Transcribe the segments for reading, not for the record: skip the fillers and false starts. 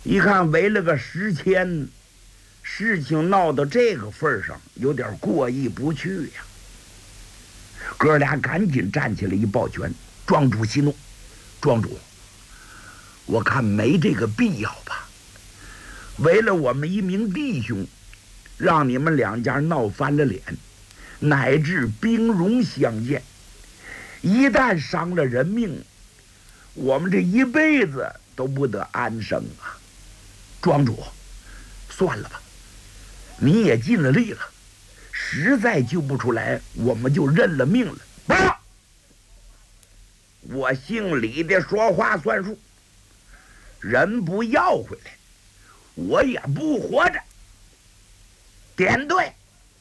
一看围了个10千，事情闹到这个份上，有点过意不去呀。哥俩赶紧站起来一抱拳：“庄主息怒，庄主，我看没这个必要吧。为了我们一名弟兄，让你们两家闹翻了脸，乃至兵戎相见，一旦伤了人命，我们这一辈子都不得安生啊！庄主，算了吧，你也尽了力了，实在救不出来，我们就认了命了。不，我姓李的说话算数，人不要回来，我也不活着。点对。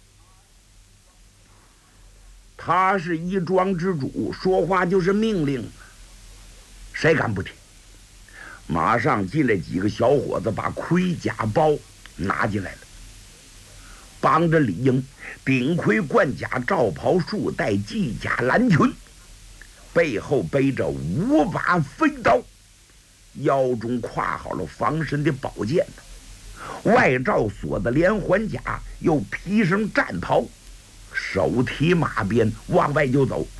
他是一庄之主，说话就是命令，谁敢不听？马上进来几个小伙子，把盔甲包拿进来了，帮着李应顶盔贯甲，罩袍束带，系甲蓝裙，背后背着5把飞刀，腰中挎好了防身的宝剑，外罩锁的连环甲，又披上战袍，手提马鞭往外就走。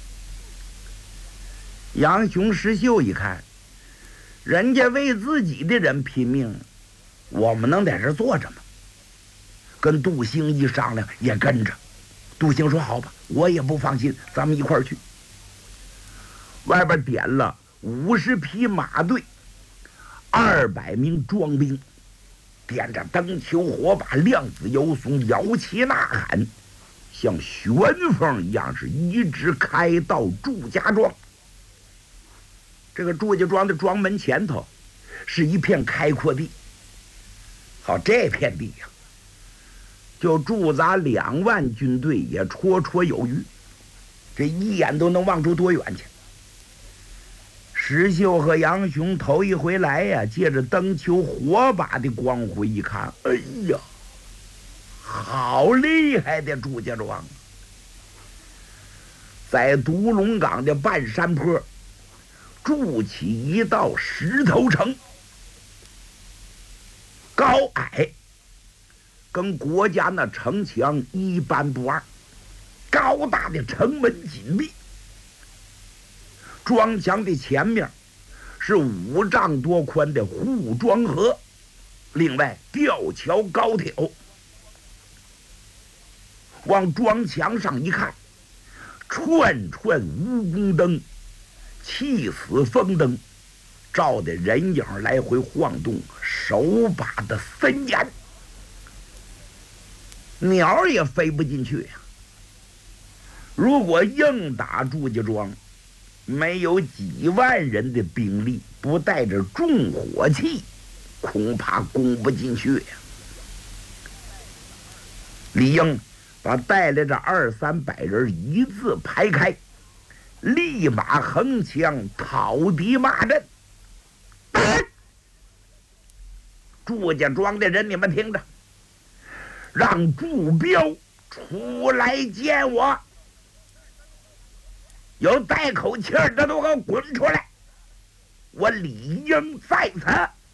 杨雄、石秀一看，人家为自己的人拼命，我们能在这坐着吗？跟杜兴一商量，也跟着。杜兴说：“好吧，我也不放心，咱们一块儿去。”外边点了50匹马队，200名庄兵，点着灯球火把，亮子游松，摇旗呐喊，像旋风一样，是一直开到祝家庄。这个祝家庄的庄门前头是一片开阔地，好，这片地呀，就驻扎2万军队也绰绰有余，这一眼都能望出多远去。石秀和杨雄头一回来呀，借着灯球火把的光辉一看，哎呀，好厉害的祝家庄！在独龙岗的半山坡筑起一道石头城，高矮跟国家那城墙一般不二，高大的城门紧闭，庄墙的前面是5丈多宽的护庄河，另外吊桥高挑。往庄墙上一看，串串蜈蚣灯，气死风灯，照的人影来回晃动，手把的森严，鸟也飞不进去呀。如果硬打祝家庄，没有几万人的兵力，不带着重火器，恐怕攻不进去呀。李应把带来这200-300人一字排开，立马横枪讨敌骂阵。祝家庄的人，你们听着，让祝彪出来见我，有带口气儿的都给我滚出来，我理应在此。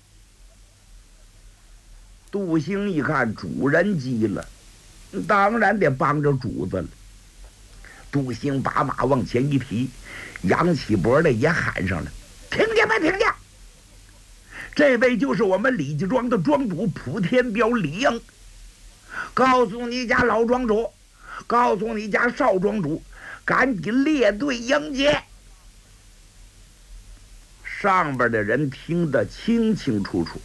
杜兴一看主人急了，当然得帮着主子了。杜兴把马往前一提，扬起脖来也喊上了：“听见没？听见！这位就是我们李家庄的庄主普天彪李应。告诉你家老庄主，告诉你家少庄主，赶紧列队迎接。”上边的人听得清清楚楚。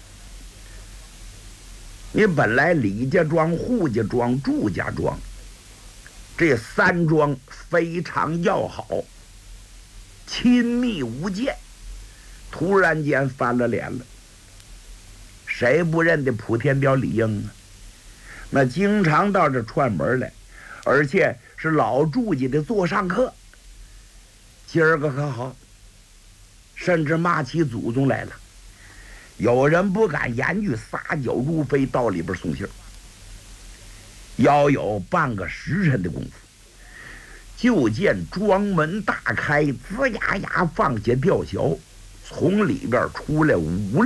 你本来李家庄、扈家庄、祝家庄这3庄非常要好，亲密无间，突然间翻了脸了。谁不认得普天彪李应啊？那经常到这串门来，而且是老祝家的座上客。今儿个可好，甚至骂起祖宗来了。有人不敢言语，撒脚如飞到里边送信儿。要有半个时辰的功夫，就见庄门大开，吱呀呀放下吊桥，从里边出来5